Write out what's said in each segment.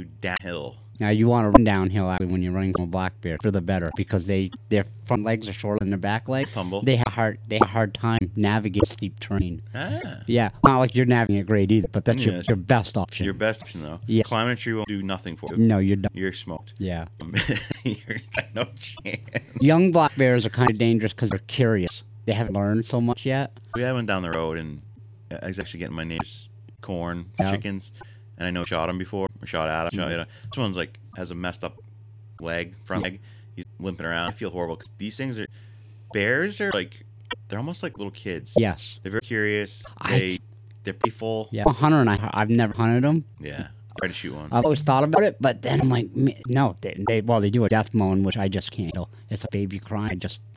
you downhill. Now you want to run downhill actually when you're running from a black bear for the better because their front legs are shorter than their back legs. Tumble. They have a hard time navigating steep terrain. Ah. Yeah, not like you're navigating it great either, but that's Yeah, your best option. Your best option, though. Yeah. Climbing a tree won't do nothing for you. No, you're done. You're smoked. Yeah. You're got no chance. Young black bears are kind of dangerous because they're curious. They haven't learned so much yet. We went down the road, and I was actually getting my neighbor's corn, Yeah. chickens, and I know I shot him before. Or shot at him. This one's like has a messed up front leg. He's limping around. I feel horrible because these things bears are like, they're almost like little kids. Yes. They're very curious. They're playful. Yeah. A hunter and I've never hunted them. Yeah. I'll try to shoot one. I've always thought about it, but then I'm like, no. They do a death moan, which I just can't handle. It's a baby crying.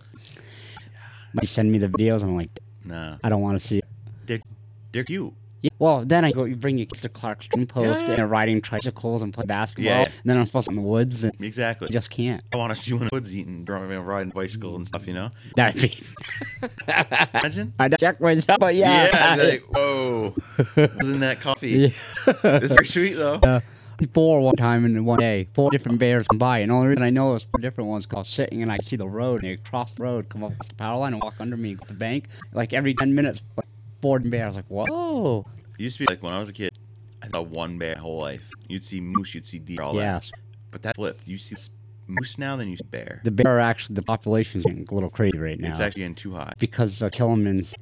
They send me the videos, and I'm like, No. I don't want to see it. They're cute. Yeah, well, then you bring your kids to Clark's Stream Post, and they're riding tricycles and play basketball. Yeah. And then I'm supposed to be in the woods, and Exactly. I just can't. I want to see one of the woods eating, riding a bicycle and stuff, you know? That'd be... Imagine? I'd check myself, but yeah. I'd be like, whoa. Wasn't that coffee? This is sweet, though. 4 one time in one day. 4 different bears come by, and the only reason I know it's 4 different ones because I was sitting and I see the road, and they cross the road, come up the power line, and walk under me to the bank. Like every 10 minutes, like 4 bears. Like, whoa. It used to be like when I was a kid, I saw one bear my whole life. You'd see moose, you'd see deer, all Yes. that. But that flipped. You see moose now, then you see bear. The bear the population's getting a little crazy right now. It's actually getting too high. Because Killerman's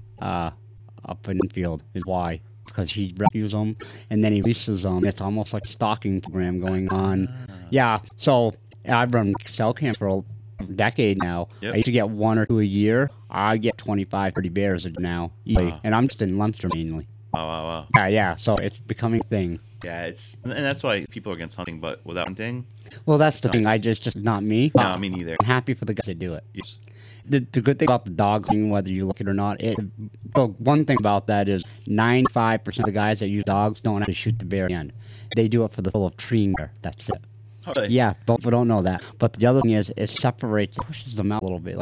up in Enfield is why. Because he rescues them and then he releases them. It's almost like a stalking program going on. Yeah, so I've run cell camp for a decade now. Yep. I used to get 1 or 2 a year. I get 25, 30 bears now. Wow. And I'm just in Leinster mainly. Wow. Yeah, so it's becoming a thing. Yeah, and that's why people are against hunting, but without hunting, Well, that's the thing. Just not me. no, me neither. I'm happy for the guys that do it. Yes. The good thing about the dog thing, whether you like it or not, one thing about that is 95% of the guys that use dogs don't have to shoot the bear again. They do it for the thrill of treeing bear. That's it. Okay. Yeah, people don't know that. But the other thing is, it separates, it pushes them out a little bit,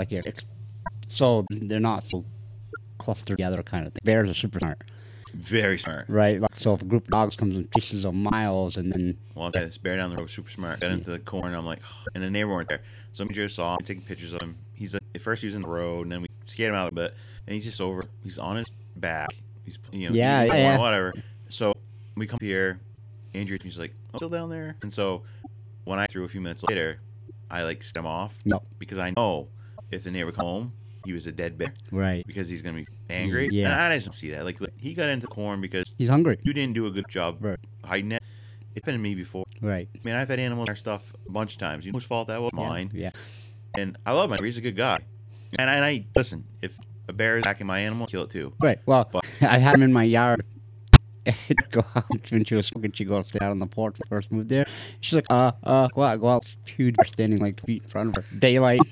so they're not so clustered together kind of thing. Bears are super smart, Very smart. right? Like, so if a group of dogs comes and chases them miles, and then Well, okay, this bear down the road, super smart. Got into the corn, I'm like, and the neighbor weren't there. So me and Joe saw him, taking pictures of him. He's like, at first he was in the road, and then we scared him out a bit, and he's just over. He's on his back. He's eating corn, whatever. So we come here, Andrew's like, oh, still down there. And so when I threw a few minutes later, I like set him off. No. Because I know if the neighbor come home, he was a dead bear. right, Because he's gonna be angry. Yeah. And I just don't see that. Like he got into corn because he's hungry. you didn't do a good job Right. hiding it. It's been me before. Right. I mean, I've had animals in our stuff a bunch of times. You know whose fault that was? Mine. Yeah. And I love my neighbor. He's a good guy. And I listen, if a bear is attacking my animal, kill it too. Right. Well, But- I had him in my yard. Go out when she was smoking. She goes out on the porch when I first moved there. She's like, go out. Huge bear standing like 2 feet in front of her. Daylight.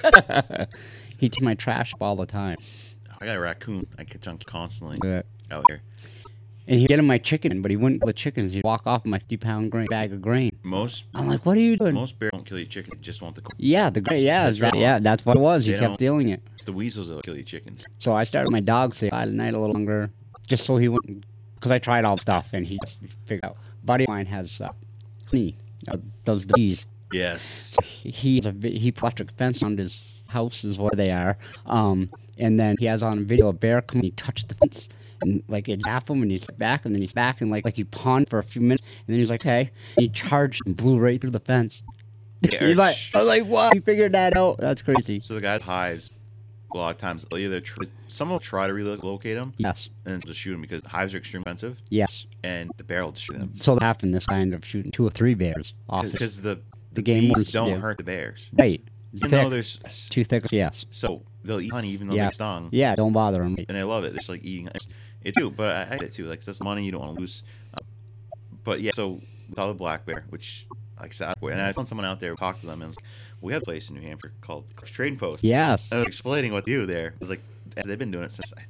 He takes my trash up all the time. I got a raccoon. I catch on constantly Yeah. out here. And he'd get him my chicken, but he wouldn't kill the chickens. He'd walk off with my 50-pound bag of grain. Most I'm like, what are you doing? bears don't kill your chicken. They just want the corn. Yeah, the grain. Yeah, That's wrong. that's what it was. He They kept don't- stealing it. It's the weasels that kill your chickens. So I started my dog stay by the night a little longer, just so he wouldn't. Because I tried all the stuff, and he just figured out. Buddy of mine has honey, does the bees. Yes. He put electric fence on his house is where they are. And then he has on video a bear come and he touched the fence and like it zapped him and he's back and then he's back and like he pawned for a few minutes and then he's like, hey, and he charged and blew right through the fence. He's like, I was like, what? He figured that out. That's crazy. So the guys with hives, a lot of times they'll either some will try to relocate them Yes. and just shoot them because hives are extremely expensive, Yes. and the bear will just shoot them So that happened. This kind of shooting 2 or 3 bears off. because the game bees wardens don't do. hurt the bears. Right. Even Thick. though there's Too thick. Yes. so they'll eat honey even though Yeah. they stung. Yeah. Don't bother them. And I love it. It's like eating it too, but I hate it too. Like that's money you don't want to lose. But yeah, so with all the black bear, which like I said, and I found someone out there who talked to them and was like, we have a place in New Hampshire called Trading Post. Yes. And I was explaining what they do there. It was like they've been doing it since